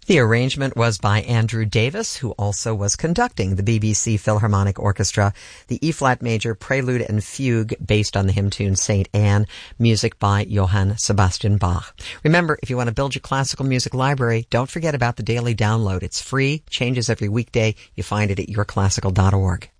The arrangement was by Andrew Davis, who also was conducting the BBC Philharmonic Orchestra, the E-flat major prelude and fugue based on the hymn tune St. Anne, music by Johann Sebastian Bach. Remember, if you want to build your classical music library, don't forget about the daily download. It's free, changes every weekday. You find it at yourclassical.org.